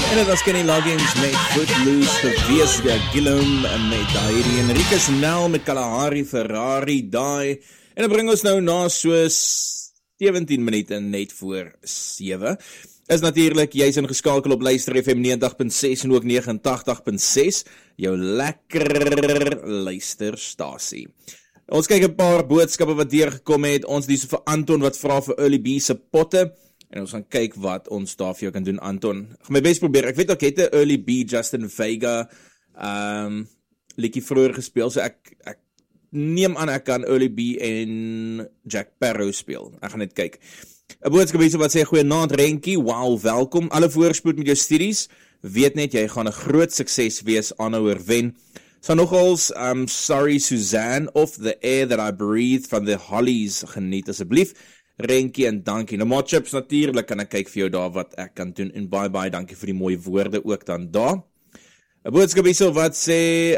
En dit was Kenny Loggins met Footloose, Tobias Gillum met Dairi, Enrique Nel met Kalahari Ferrari daai. En dit bring ons nou na soos 17 minute net voor 7. Is natuurlik, jy's ingeskakel op Luister FM 90.6 en ook 89.6, jou lekker luisterstasie. Ons kyk 'n paar boodskappe wat deurgekom het. Ons dis vir Anton wat vra vir Early B se potte. En ons gaan kyk wat ons daar vir jou kan doen, Anton. Ek gaan my best probeer. Ek weet ook het 'n Early B Justin Vega liedjie vroeër gespeel, so ek neem aan ek kan Early B en Jack Sparrow speel. Ek gaan net kyk. 'n boodskap hierso wat sê goeienaand Renkie, wow, welkom. Alle voorspoed met jou studies. Weet net jy gaan 'n groot sukses wees, aanhouer wen. So nogals, sorry Suzanne, of the air that I breathe from the Hollies, geniet asseblief. Renkie en dankie. Nou maar chips natuurlik kan ek kyk vir jou daar wat ek kan doen en bye dankie vir die mooi woorde ook dan daar. 'n boodskap hierso wat sê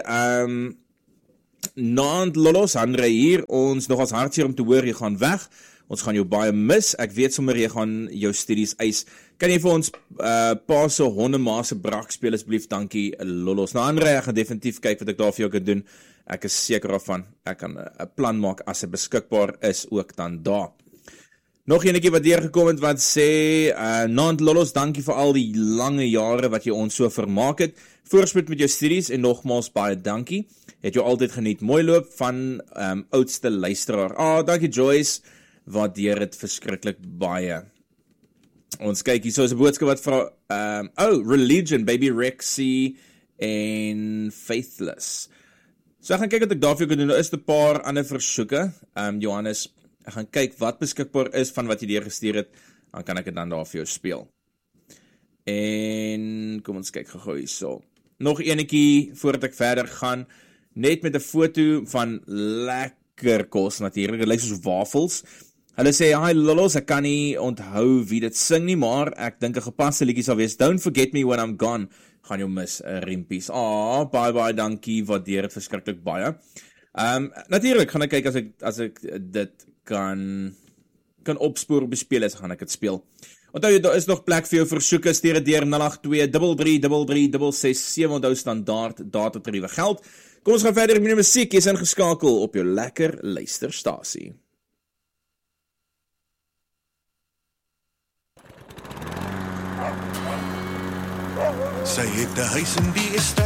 Naand Lolos, Andre hier, ons nogals hartseer om te hoor jy gaan weg. Ons gaan jou baie mis. Ek weet sommer jy gaan jou studies eis. Kan jy vir ons pa se hondema se brak speel asseblief? Dankie Lolos. Nou Andre, ek gaan definitief kyk wat ek daar vir jou kan doen. Ek is seker daarvan. Ek kan 'n plan maak as dit beskikbaar is ook dan daar. Nog enetjie wat deurgekom het wat sê Naand Lolos, dankie vir al die lange jare wat jy ons so vermaak het. Voorspoed met jou studies en nogmaals baie dankie. Het jou altyd geniet. Mooi loop van oudste luisteraar. Dankie Joyce. Waardeer het verskriklik baie. Ons kyk hier, so is 'n boodskap wat vra, Religion, Baby Rexy en Faithless. So ek gaan kyk wat ek daarvoor kan doen. Nou is 'n paar ander versoeke, Johannes, ek gaan kyk wat beskikbaar is van wat jy deurgestuur het, dan kan ek dit dan daar vir jou speel. En kom ons kyk gou hierso. Nog enetjie voordat ek verder gaan, net met 'n foto van lekker kos natuurlik, dit lyk soos wafels. Hulle sê, hi Lolos, ek kan nie onthou wie dit sing nie, maar ek dink 'n gepaste liedjie sal wees, Don't Forget Me When I'm Gone, gaan jou mis, Riempies. Baie dankie, waardeer het verskriklik baie. Natuurlik gaan ek kyk as ek dit kan opspoor bespeel is, gaan ek dit speel. Onthou, daar is nog plek vir jou versoeke, stuur dit deur 082333367, onthou standaard datatariewe geld. Kom ons gaan verder met die musiek, jy is ingeskakel op jou lekker luisterstasie. Sy het 'n huis in die